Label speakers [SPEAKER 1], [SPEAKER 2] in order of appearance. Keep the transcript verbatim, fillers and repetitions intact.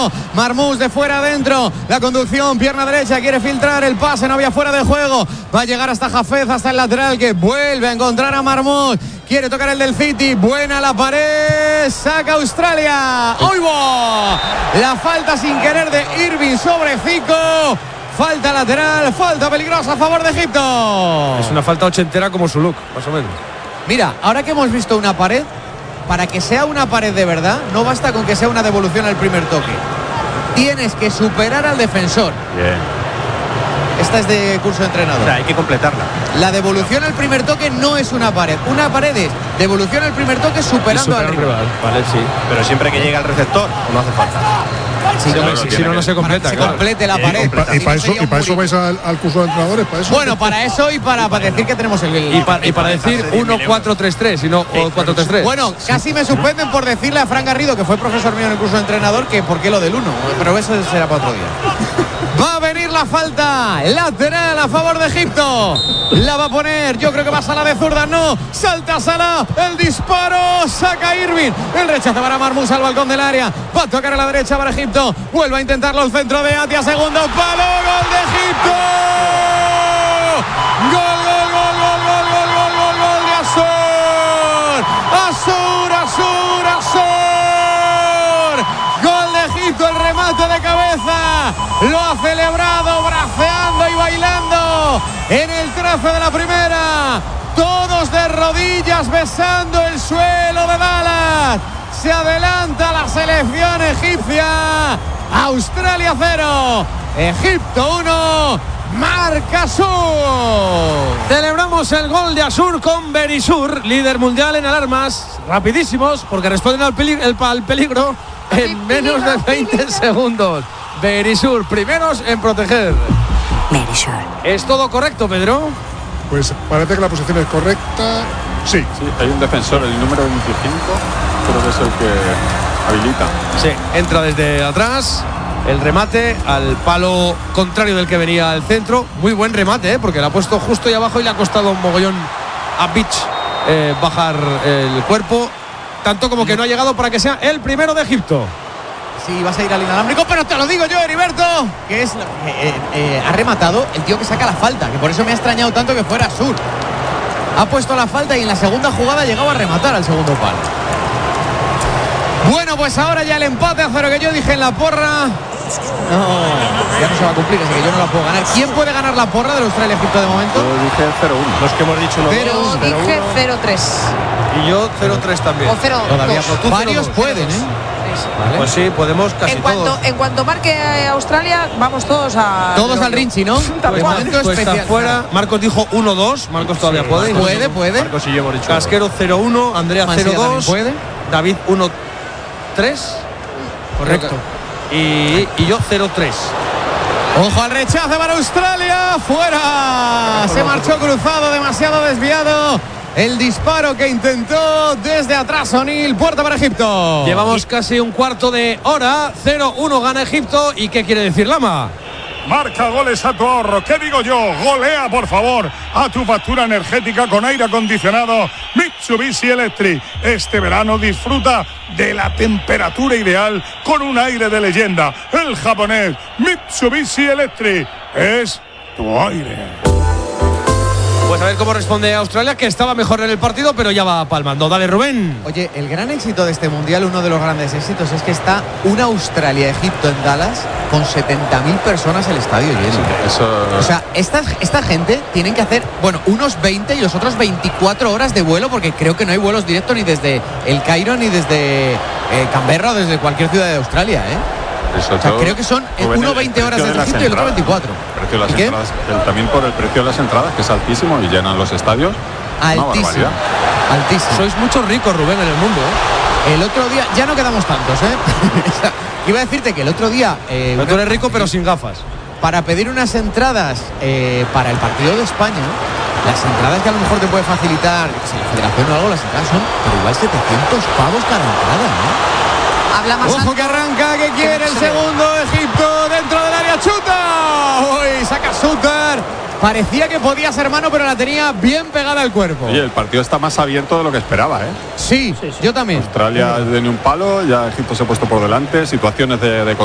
[SPEAKER 1] Egipto. Marmous de fuera adentro. La conducción, pierna derecha, quiere filtrar el pase, no había fuera de juego. Va a llegar hasta Hafez, hasta el lateral, que vuelve a encontrar a Marmous. Quiere tocar el del City, buena la pared, saca Australia. ¡Oigo! La falta sin querer de Irving sobre Zico. Falta lateral, falta peligrosa a favor de Egipto.
[SPEAKER 2] Es una falta ochentera como su look, más o menos.
[SPEAKER 1] Mira, ahora que hemos visto una pared, para que sea una pared de verdad, no basta con que sea una devolución al primer toque. Tienes que superar al defensor.
[SPEAKER 3] Bien.
[SPEAKER 1] Esta es de curso de entrenador.
[SPEAKER 3] O sea, hay que completarla.
[SPEAKER 1] La devolución al primer toque no es una pared. Una pared es devolución al primer toque superando al rival.
[SPEAKER 3] Vale, sí. Pero siempre que llega al receptor, no hace falta.
[SPEAKER 1] Sí,
[SPEAKER 2] si,
[SPEAKER 1] no,
[SPEAKER 2] no, si no, no se completa.
[SPEAKER 1] Se
[SPEAKER 2] claro.
[SPEAKER 1] complete la
[SPEAKER 3] Sí,
[SPEAKER 1] pared.
[SPEAKER 4] Y para
[SPEAKER 1] Si no,
[SPEAKER 4] eso,
[SPEAKER 1] sería
[SPEAKER 4] y
[SPEAKER 1] un
[SPEAKER 4] para eso
[SPEAKER 1] murillo.
[SPEAKER 4] vais al, al curso de entrenadores. ¿Para eso?
[SPEAKER 1] Bueno, para eso y para, para decir que tenemos el...
[SPEAKER 2] Y, pa, y para decir uno cuatro tres tres y no cuatro tres tres.
[SPEAKER 1] Bueno, casi me suspenden por decirle a Fran Garrido, que fue profesor mío en el curso de entrenador, que por qué lo del uno. Pero eso será para otro día. Va a venir la falta lateral a favor de Egipto. La va a poner, yo creo que va Salah de zurda, no. Salta Salah, el disparo, saca Irving. El rechazo para Marmous al balcón del área. Va a tocar a la derecha para Egipto. Vuelve a intentarlo el centro de Atia, segundo palo, gol de Egipto. Gol, gol, gol, gol, gol, gol, gol, gol, gol de Azur. Azur, Azur, Azur. Gol de Egipto, el remate de cabeza. Lo ha celebrado braceando y bailando en el trazo de la primera. Todos de rodillas besando el suelo de Dallas. Se adelanta la selección egipcia. Australia cero, Egipto uno. Marca Sur.
[SPEAKER 2] Celebramos el gol de Azur con Berisur, líder mundial en alarmas rapidísimos, porque responden al, peli el, al peligro en menos de veinte segundos. Berisur, primeros en proteger.
[SPEAKER 5] Berisur.
[SPEAKER 2] ¿Es todo correcto, Pedro?
[SPEAKER 4] Pues parece que la posición es correcta. Sí.
[SPEAKER 6] Sí, hay un defensor, el número veinticinco, creo que es el que habilita.
[SPEAKER 2] Sí, entra desde atrás. El remate al palo contrario del que venía al centro. Muy buen remate, ¿eh? Porque lo ha puesto justo ahí abajo y le ha costado un mogollón a Beach eh, bajar el cuerpo. Tanto como que no ha llegado para que sea el primero de Egipto.
[SPEAKER 1] Sí, vas a ir al inalámbrico, pero te lo digo yo, Heriberto, que es eh, eh, ha rematado el tío que saca la falta, que por eso me ha extrañado tanto que fuera Sur. Ha puesto la falta y en la segunda jugada llegaba a rematar al segundo palo. Bueno, pues ahora ya el empate a cero que yo dije en la porra. No, ya no se va a cumplir, así que yo no la puedo ganar. ¿Quién puede ganar la porra del Australia-Egipto de momento?
[SPEAKER 6] Yo dije cero uno.
[SPEAKER 3] Los que hemos dicho uno
[SPEAKER 1] Cero,
[SPEAKER 5] Yo dije cero tres.
[SPEAKER 2] Y yo cero tres también.
[SPEAKER 5] O cero
[SPEAKER 1] Todavía
[SPEAKER 5] dos.
[SPEAKER 1] varios pueden, ¿eh?
[SPEAKER 2] Vale. Pues sí, podemos casi
[SPEAKER 5] En cuanto,
[SPEAKER 2] todos.
[SPEAKER 5] en cuanto marque Australia, vamos todos a.
[SPEAKER 1] Todos al Rinchi, ¿no?
[SPEAKER 5] Tal
[SPEAKER 1] Pues
[SPEAKER 5] cual.
[SPEAKER 1] momento
[SPEAKER 2] Pues está
[SPEAKER 1] especial.
[SPEAKER 2] fuera. Marcos dijo uno dos. Marcos todavía
[SPEAKER 3] Sí,
[SPEAKER 2] puede.
[SPEAKER 1] Puede, puede.
[SPEAKER 3] Marcos y yo hemos dicho
[SPEAKER 2] Casquero cero uno. Andrea
[SPEAKER 1] Mansilla
[SPEAKER 2] cero dos.
[SPEAKER 1] también puede.
[SPEAKER 2] David uno tres.
[SPEAKER 1] Correcto.
[SPEAKER 2] Y, y yo cero tres.
[SPEAKER 1] Ojo al rechazo para Australia. Fuera. Se marchó cruzado, demasiado desviado. El disparo que intentó desde atrás O'Neill. Puerta para Egipto.
[SPEAKER 2] Llevamos casi un cuarto de hora. cero uno gana Egipto. ¿Y qué quiere decir Lama?
[SPEAKER 7] Marca goles a tu ahorro. ¿Qué digo yo? Golea, por favor, a tu factura energética con aire acondicionado Mitsubishi Electric. Este verano disfruta de la temperatura ideal con un aire de leyenda. El japonés Mitsubishi Electric es tu aire.
[SPEAKER 2] Pues a ver cómo responde Australia, que estaba mejor en el partido, pero ya va palmando. Dale, Rubén.
[SPEAKER 1] Oye, el gran éxito de este mundial, uno de los grandes éxitos, es que está una Australia-Egipto en Dallas con setenta mil personas el estadio lleno.
[SPEAKER 6] Eso,
[SPEAKER 1] O sea, esta, esta gente tienen que hacer, bueno, unos veinte y los otros veinticuatro horas de vuelo, porque creo que no hay vuelos directos ni desde el Cairo ni desde eh, Canberra o desde cualquier ciudad de Australia, ¿eh?
[SPEAKER 6] eso
[SPEAKER 1] O sea,
[SPEAKER 6] todo,
[SPEAKER 1] creo que son
[SPEAKER 6] Rubén,
[SPEAKER 1] uno
[SPEAKER 6] el
[SPEAKER 1] veinte horas
[SPEAKER 6] precio
[SPEAKER 1] desde
[SPEAKER 6] de las
[SPEAKER 1] Egipto y el otro
[SPEAKER 6] entradas.
[SPEAKER 1] veinticuatro.
[SPEAKER 6] El precio de las
[SPEAKER 1] ¿Y qué?
[SPEAKER 6] entradas, el- también por el precio de las entradas, que es altísimo y llenan los estadios. Una
[SPEAKER 1] Altísimo.
[SPEAKER 6] barbaridad.
[SPEAKER 1] Altísimo.
[SPEAKER 2] Sois muchos ricos, Rubén, en el mundo, ¿eh?
[SPEAKER 1] El otro día, ya no quedamos tantos, ¿eh? Iba a decirte que el otro día... Eh,
[SPEAKER 2] Pero tú
[SPEAKER 1] una-
[SPEAKER 2] eres rico, pero sin gafas.
[SPEAKER 1] para pedir unas entradas eh, para el partido de España, las entradas que a lo mejor te puede facilitar, yo qué sé, la federación o algo, las entradas son pero igual setecientos pavos cada entrada, ¿no?
[SPEAKER 5] Habla más
[SPEAKER 1] Ojo
[SPEAKER 5] alto.
[SPEAKER 1] que arranca, que quiere el segundo, Egipto dentro del área, chuta, uy, saca Suter, parecía que podía ser mano, pero la tenía bien pegada al cuerpo.
[SPEAKER 6] Oye, el partido está más abierto de lo que esperaba, ¿eh?
[SPEAKER 1] Sí, yo también.
[SPEAKER 6] Australia de ni un palo, ya Egipto se ha puesto por delante, situaciones de, de